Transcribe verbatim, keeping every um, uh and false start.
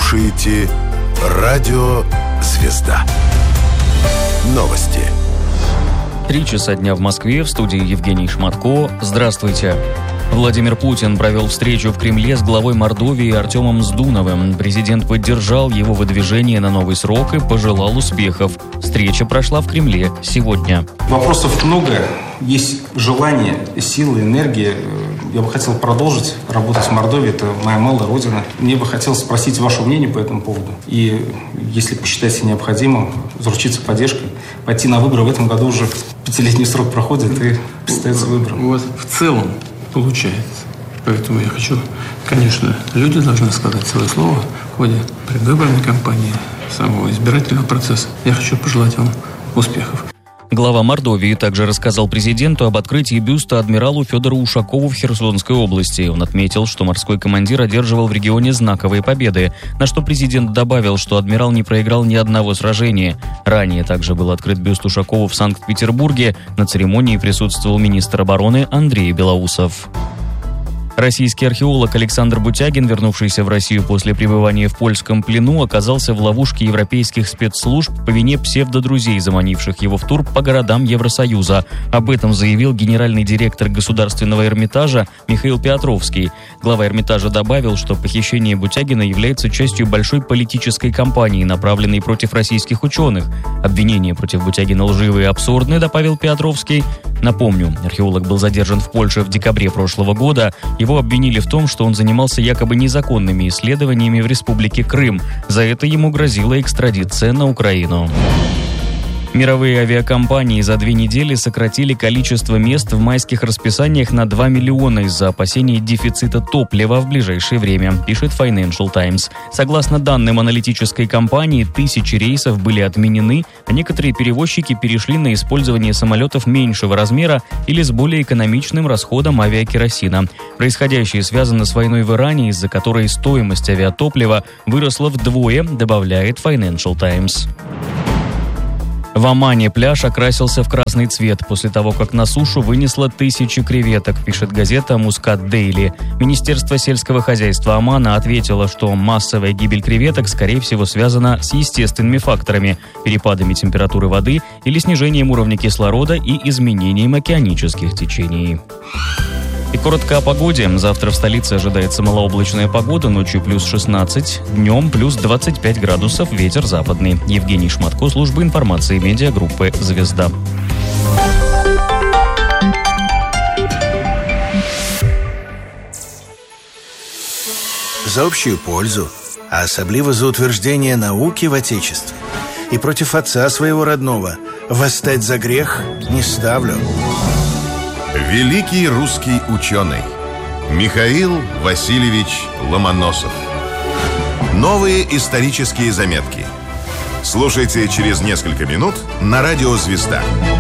слушаете Радио Звезда. Новости. Три часа дня в Москве, в студии Евгений Шматко. Здравствуйте. Владимир Путин провел встречу в Кремле с главой Мордовии Артемом Сдуновым. Президент поддержал его выдвижение на новый срок и пожелал успехов. Встреча прошла в Кремле сегодня. Вопросов много. Есть желание, силы, энергия. Я бы хотел продолжить работать в Мордовии. Это моя малая родина. Мне бы хотелось спросить ваше мнение по этому поводу. И, если посчитаете необходимым, заручиться поддержкой, пойти на выборы. В этом году уже пятилетний срок проходит и предстоит выборы. У вас в целом получается. Поэтому я хочу, конечно, люди должны сказать свое слово в ходе предвыборной кампании, самого избирательного процесса. Я хочу пожелать вам успехов. Глава Мордовии также рассказал президенту об открытии бюста адмиралу Федору Ушакову в Херсонской области. Он отметил, что морской командир одерживал в регионе знаковые победы, на что президент добавил, что адмирал не проиграл ни одного сражения. Ранее также был открыт бюст Ушакову в Санкт-Петербурге. На церемонии присутствовал министр обороны Андрей Белоусов. Российский археолог Александр Бутягин, вернувшийся в Россию после пребывания в польском плену, оказался в ловушке европейских спецслужб по вине псевдодрузей, заманивших его в тур по городам Евросоюза. Об этом заявил генеральный директор Государственного Эрмитажа Михаил Петровский. Глава Эрмитажа добавил, что похищение Бутягина является частью большой политической кампании, направленной против российских ученых. Обвинения против Бутягина лживые и абсурдны, добавил Петровский. Напомню, археолог был задержан в Польше в декабре прошлого года. Его обвинили в том, что он занимался якобы незаконными исследованиями в Республике Крым. За это ему грозила экстрадиция на Украину. Мировые авиакомпании за две недели сократили количество мест в майских расписаниях на два миллиона из-за опасений дефицита топлива в ближайшее время, пишет Financial Times. Согласно данным аналитической компании, тысячи рейсов были отменены, а некоторые перевозчики перешли на использование самолетов меньшего размера или с более экономичным расходом авиакеросина. Происходящее связано с войной в Иране, из-за которой стоимость авиатоплива выросла вдвое, добавляет Financial Times. В Омане пляж окрасился в красный цвет после того, как на сушу вынесло тысячи креветок, пишет газета «Мускат Дейли». Министерство сельского хозяйства Омана ответило, что массовая гибель креветок, скорее всего, связана с естественными факторами – перепадами температуры воды или снижением уровня кислорода и изменением океанических течений. И коротко о погоде. Завтра в столице ожидается малооблачная погода, ночью плюс шестнадцать, днем плюс двадцать пять градусов, ветер западный. Евгений Шматко, служба информации медиагруппы «Звезда». За общую пользу, а особливо за утверждение науки в Отечестве и против отца своего родного восстать за грех не ставлю. Великий русский ученый Михаил Васильевич Ломоносов. Новые исторические заметки. Слушайте через несколько минут на радио «Звезда».